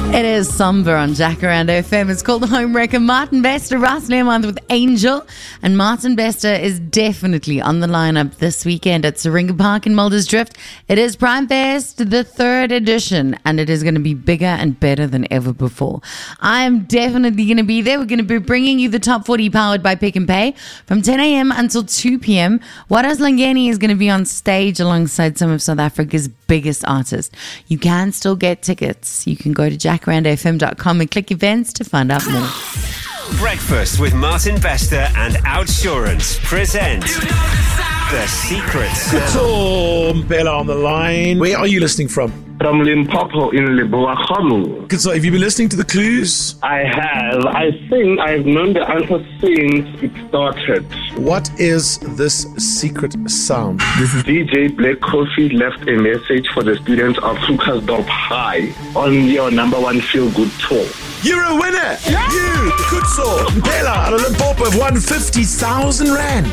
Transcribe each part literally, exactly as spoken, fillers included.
It is somber on Jacaranda F M. It's called Home Wrecker. Martin Bester, Ross Learmonth with Angel. And Martin Bester is definitely on the lineup this weekend at Syringa Park in Mulder's Drift. It is Prime Fest, the third edition, and it is going to be bigger and better than ever before. I am definitely going to be there. We're going to be bringing you the top forty powered by Pick and Pay from ten a.m. until two p.m. Wadas Langeni is going to be on stage alongside some of South Africa's biggest artists. You can still get tickets. You can go to jacaranda f m dot com and click events to find out more. Breakfast with Martin Bester and Outsurance present The Secret Sound. So, Bella on the line. Where are you listening from? From Limpopo in Leboakgolo. Good. So, have you been listening to the clues? I have. I think I've known the answer since it started. What is this secret sound? This is D J Black Coffee left a message for the students of Krugersdorp High on your number one feel-good tour. You're a winner! Yeah. You, Kutso, Bella out of Limpopo have won fifty thousand rand.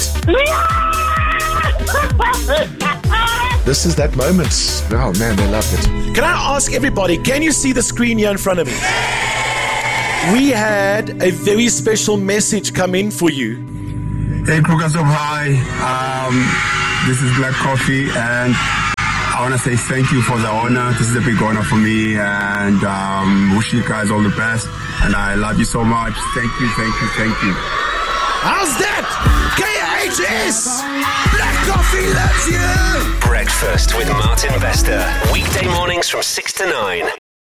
This is that moment. Oh man, they love it. Can I ask everybody, can you see the screen here in front of me? We had a very special message come in for you. Hey, Krugersdorp High. Um, this is Black Coffee, and I want to say thank you for the honor. This is a big honor for me, and um, wish you guys all the best. And I love you so much. Thank you, thank you, thank you. How's that? K H S! Black Coffee loves you! Breakfast with Martin Bester. Weekday mornings from six to nine.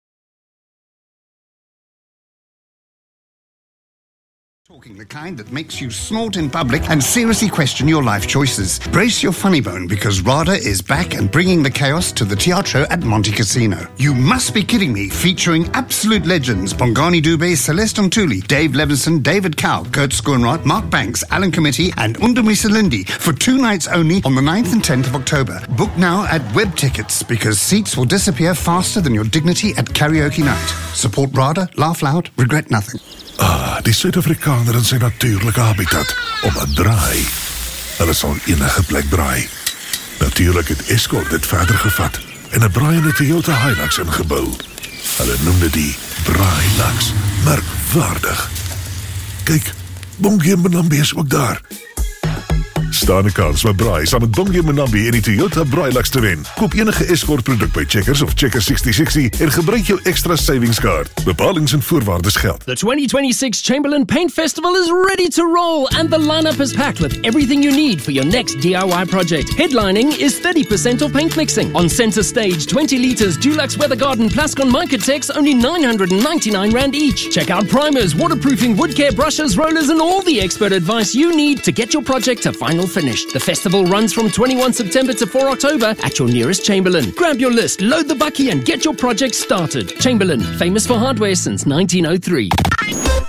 Talking the kind that makes you snort in public and seriously question your life choices. Brace your funny bone because RADA is back and bringing the chaos to the Teatro at Monte Casino. You must be kidding me, featuring absolute legends Bongani Dube, Celeste Ntuli, Dave Levinson, David Cow, Kurt Schoenrath, Mark Banks, Alan Committee and Undumi Silindi for two nights only on the ninth and tenth of October. Book now at Web Tickets because seats will disappear faster than your dignity at karaoke night. Support RADA, laugh loud, regret nothing. Ah, die Suid-Afrikaner in sy natuurlike habitat om 'n draai. Hulle sal enige plek braai. Natuurlik het Escort dit verder gevat en 'n braaiende Toyota Hilux ingebou. Hulle noem dit die Braailux. Merkwaardig. Kyk, Bongie Mbonambi is ook daar. Staan 'n kans met braai saam met Bongie Mbonambi en die Toyota Braailux te wen. Koop enige Escort produk by Checkers of Checkers sixty sixty en gebruik jou extra savings card. Bepalings en voorwaardes geld. The twenty twenty-six Chamberlain Paint Festival is ready to roll and the lineup is packed with everything you need for your next D I Y project. Headlining is thirty percent off paint mixing. On center stage, twenty litres Dulux Weather Garden Plascon Micatex only nine hundred ninety-nine rand each. Check out primers, waterproofing, wood care brushes, rollers and all the expert advice you need to get your project to final finish. The festival runs from twenty-first September to fourth October at your nearest Chamberlain. Grab your list, load the bucky and get your project started. Chamberlain, famous for hardware since nineteen oh three.